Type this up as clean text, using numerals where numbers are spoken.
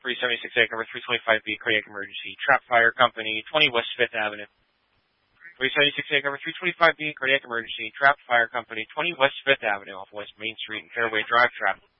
376A, cover 325B, cardiac emergency. Trap Fire Company, 20 West 5th Avenue. 376A, cover 325B, cardiac emergency. Trap Fire Company, 20 West 5th Avenue, off West Main Street and Fairway Drive. Trap.